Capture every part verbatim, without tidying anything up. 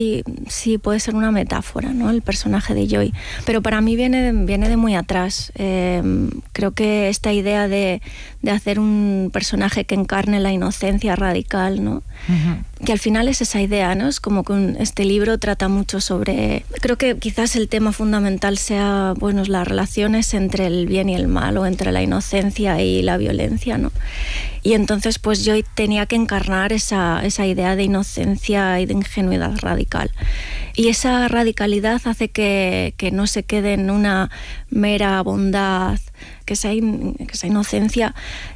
Y sí, puede ser una metáfora, ¿no? El personaje de Joy. Pero para mí viene de, viene de muy atrás. Eh, creo que esta idea de, de hacer un personaje que encarne la inocencia radical, ¿no? Uh-huh. Que al final es esa idea, ¿no? Es como que un, este libro trata mucho sobre... Creo que quizás el tema fundamental sea, bueno, las relaciones entre el bien y el mal, o entre la inocencia y la violencia, ¿no? Y entonces pues Joy tenía que encarnar esa, esa idea de inocencia y de ingenuidad radical. Y esa radicalidad hace que, que no se quede en una mera bondad, que esa, in, que esa inocencia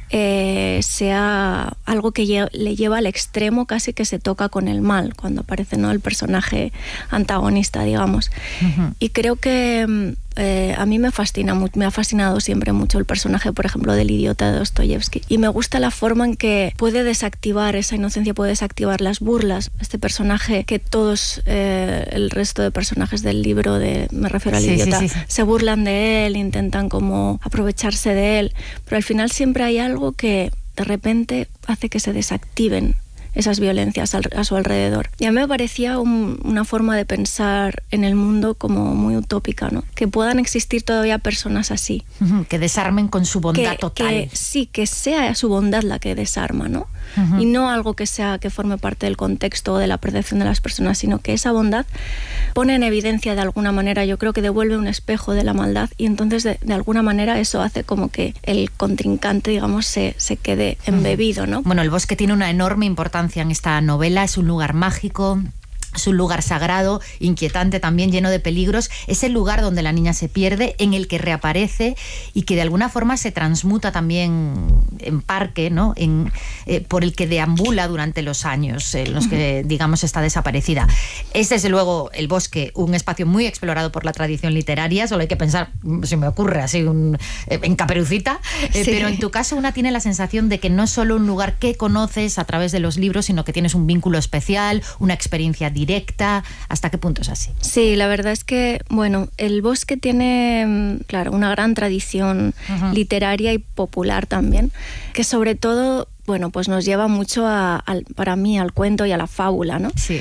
eh, sea algo que lle- le lleva al extremo, casi que se toca con el mal, cuando aparece, ¿no?, el personaje antagonista, digamos. Uh-huh. Y creo que eh, a mí me fascina, me ha fascinado siempre mucho el personaje, por ejemplo, del idiota de Dostoyevsky. Y me gusta la forma en que puede desactivar esa inocencia, puede desactivar las burlas. Este personaje que todos, eh, el resto de personajes del libro, de, me refiero al sí, idiota, sí, sí, sí. se burlan de él, intentan como aprovecharse de él, pero al final siempre hay algo que de repente hace que se desactiven esas violencias al, a su alrededor. Y a mí me parecía un, una forma de pensar en el mundo como muy utópica, ¿no? Que puedan existir todavía personas así. Que desarmen con su bondad que, total. Que, sí, que sea su bondad la que desarma, ¿no? Uh-huh. Y no algo que sea que forme parte del contexto o de la percepción de las personas, sino que esa bondad pone en evidencia de alguna manera, yo creo que devuelve un espejo de la maldad, y entonces de, de alguna manera eso hace como que el contrincante, digamos, se, se quede embebido, ¿no? Bueno, el bosque tiene una enorme importancia en esta novela, es un lugar mágico, es un lugar sagrado, inquietante también, lleno de peligros. Es el lugar donde la niña se pierde, en el que reaparece y que de alguna forma se transmuta también en parque, ¿no? En, eh, por el que deambula durante los años en los que, digamos, está desaparecida. Es desde luego el bosque un espacio muy explorado por la tradición literaria, solo hay que pensar, se me ocurre así, un, eh, en Caperucita, eh, sí. Pero en tu caso una tiene la sensación de que no es solo un lugar que conoces a través de los libros, sino que tienes un vínculo especial, una experiencia directa. directa. ¿Hasta qué punto es así? Sí, la verdad es que, bueno, el bosque tiene, claro, una gran tradición uh-huh. literaria y popular también, que sobre todo, bueno, pues nos lleva mucho a, a, para mí, al cuento y a la fábula, ¿no? Sí.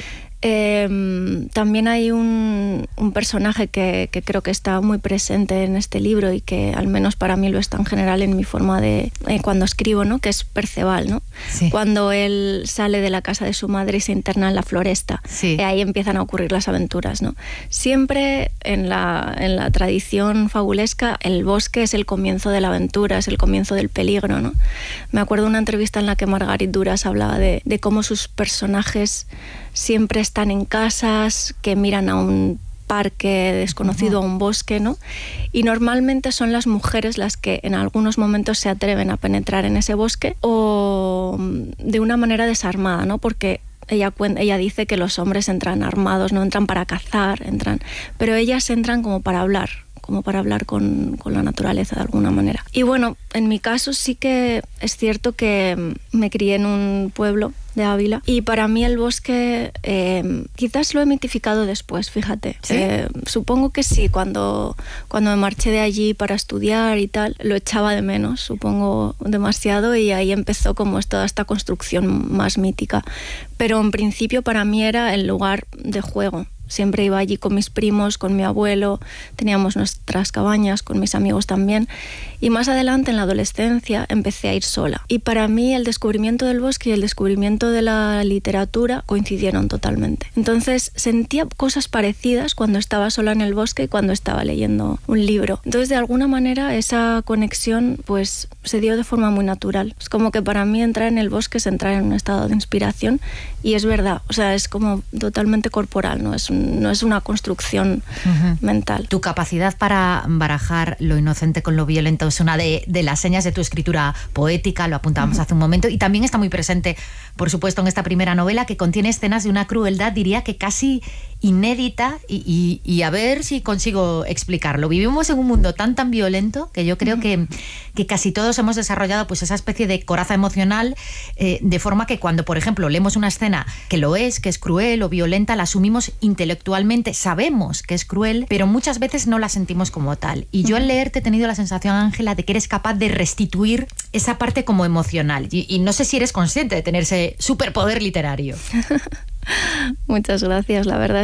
Eh, también hay un, un personaje que, que creo que está muy presente en este libro y que al menos para mí lo está en general en mi forma de eh, cuando escribo, ¿no? Que es Perceval, ¿no? Sí. Cuando él sale de la casa de su madre y se interna en la floresta, sí. eh, ahí empiezan a ocurrir las aventuras, ¿no? Siempre en la, en la tradición fabulesca el bosque es el comienzo de la aventura, es el comienzo del peligro, ¿no? Me acuerdo de una entrevista en la que Margarit Duras hablaba de, de cómo sus personajes siempre están en casas que miran a un parque desconocido, uh-huh. a un bosque, ¿no? Y normalmente son las mujeres las que en algunos momentos se atreven a penetrar en ese bosque, o de una manera desarmada, ¿no? Porque ella, ella dice que los hombres entran armados, no entran para cazar, entran, pero ellas entran como para hablar, como para hablar con, con la naturaleza de alguna manera. Y bueno, en mi caso sí que es cierto que me crié en un pueblo de Ávila y para mí el bosque eh, quizás lo he mitificado después, fíjate. ¿Sí? Eh, supongo que sí, cuando, cuando me marché de allí para estudiar y tal, lo echaba de menos, supongo demasiado, y ahí empezó como toda esta construcción más mítica. Pero en principio para mí era el lugar de juego. Siempre iba allí con mis primos, con mi abuelo, teníamos nuestras cabañas, con mis amigos también. Y más adelante, en la adolescencia, empecé a ir sola. Y para mí el descubrimiento del bosque y el descubrimiento de la literatura coincidieron totalmente. Entonces sentía cosas parecidas cuando estaba sola en el bosque y cuando estaba leyendo un libro. Entonces, de alguna manera, esa conexión pues se dio de forma muy natural. Es como que para mí entrar en el bosque es entrar en un estado de inspiración, y es verdad, o sea, es como totalmente corporal, no es un, no es una construcción uh-huh. mental. Tu capacidad para barajar lo inocente con lo violento es una de, de las señas de tu escritura poética, lo apuntábamos uh-huh. hace un momento, y también está muy presente, por supuesto, en esta primera novela, que contiene escenas de una crueldad, diría que casi inédita y, y, y a ver si consigo explicarlo. Vivimos en un mundo tan tan violento que yo creo que, que casi todos hemos desarrollado pues esa especie de coraza emocional, eh, de forma que cuando, por ejemplo, leemos una escena que lo es, que es cruel o violenta, la asumimos intelectualmente, sabemos que es cruel, pero muchas veces no la sentimos como tal. Y yo al leerte he tenido la sensación, Ángela, de que eres capaz de restituir esa parte como emocional. Y, y no sé si eres consciente de tener ese superpoder literario. Muchas gracias, la verdad.